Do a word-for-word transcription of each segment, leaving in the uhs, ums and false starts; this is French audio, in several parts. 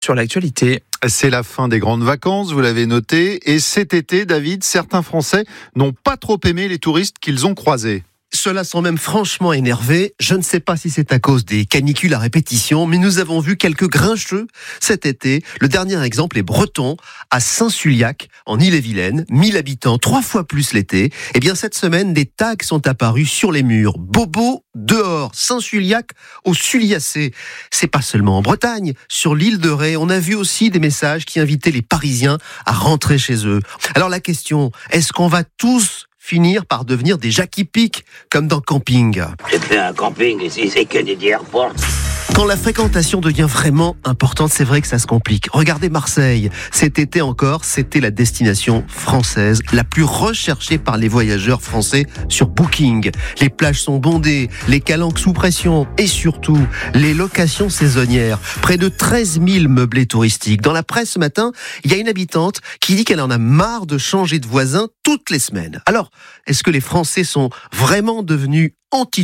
sur l'actualité. C'est la fin des grandes vacances, vous l'avez noté. Et cet été, David, certains Français n'ont pas trop aimé les touristes qu'ils ont croisés. Ceux-là sont même franchement énervés. Je ne sais pas si c'est à cause des canicules à répétition, mais nous avons vu quelques grincheux cet été. Le dernier exemple est breton, à Saint-Sulliac, en Ille-et-Vilaine. mille habitants, trois fois plus l'été. Eh bien, cette semaine, des tags sont apparus sur les murs. Bobo, dehors, Saint-Sulliac, au Sulliacé. C'est pas seulement en Bretagne. Sur l'île de Ré, on a vu aussi des messages qui invitaient les Parisiens à rentrer chez eux. Alors la question, est-ce qu'on va tous finir par devenir des Jackie Pic, comme dans Camping? J'ai fait un camping ici, c'est que des airports. Quand la fréquentation devient vraiment importante, c'est vrai que ça se complique. Regardez Marseille. Cet été encore, c'était la destination française la plus recherchée par les voyageurs français sur Booking. Les plages sont bondées, les calanques sous pression et surtout les locations saisonnières. Près de treize mille meublés touristiques. Dans la presse ce matin, il y a une habitante qui dit qu'elle en a marre de changer de voisin toutes les semaines. Alors, est-ce que les Français sont vraiment devenus anti-touristes ?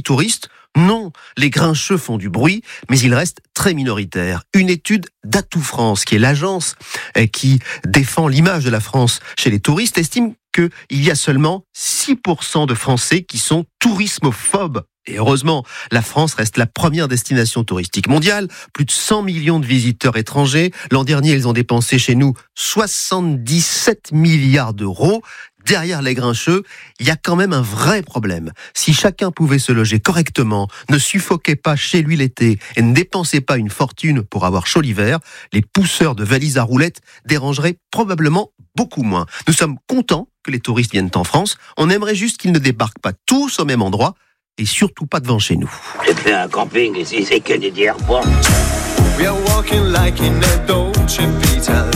Non, les grincheux font du bruit, mais ils restent très minoritaires. Une étude d'Atout France, qui est l'agence qui défend l'image de la France chez les touristes, estime qu'il y a seulement six pour cent de Français qui sont tourismophobes. Et heureusement, la France reste la première destination touristique mondiale. Plus de cent millions de visiteurs étrangers. L'an dernier, ils ont dépensé chez nous soixante-dix-sept milliards d'euros. Derrière les grincheux, il y a quand même un vrai problème. Si chacun pouvait se loger correctement, ne suffoquait pas chez lui l'été et ne dépensait pas une fortune pour avoir chaud l'hiver, les pousseurs de valises à roulettes dérangeraient probablement beaucoup moins. Nous sommes contents que les touristes viennent en France. On aimerait juste qu'ils ne débarquent pas tous au même endroit et surtout pas devant chez nous. J'ai fait un camping ici, c'est que des airports. We are walking like in a Dolce Vita.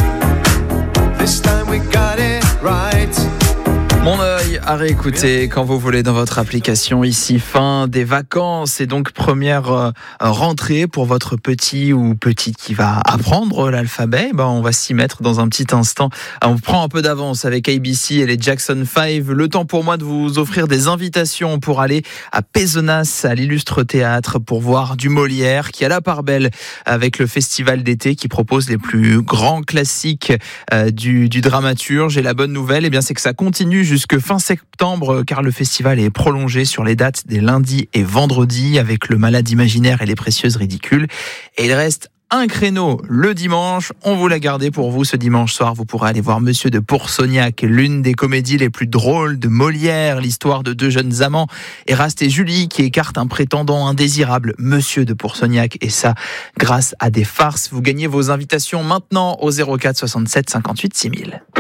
This time we got it right. Mon œil à réécouter quand vous voulez dans votre application. Ici, fin des vacances et donc première euh, rentrée pour votre petit ou petite qui va apprendre l'alphabet. Ben, on va s'y mettre dans un petit instant. On prend un peu d'avance avec A B C et les Jackson five. Le temps pour moi de vous offrir des invitations pour aller à Pézenas, à l'Illustre Théâtre, pour voir du Molière qui a la part belle avec le festival d'été qui propose les plus grands classiques euh, du, du dramaturge. Et la bonne nouvelle, eh bien, c'est que ça continue jusque fin septembre, car le festival est prolongé sur les dates des lundis et vendredis avec le Malade imaginaire et les Précieuses ridicules. Et il reste un créneau le dimanche. On vous l'a gardé pour vous ce dimanche soir. Vous pourrez aller voir Monsieur de Pourceaugnac, l'une des comédies les plus drôles de Molière, l'histoire de deux jeunes amants, Éraste et Julie, qui écartent un prétendant indésirable, Monsieur de Pourceaugnac, et ça grâce à des farces. Vous gagnez vos invitations maintenant au zéro quatre soixante-sept cinquante-huit six mille.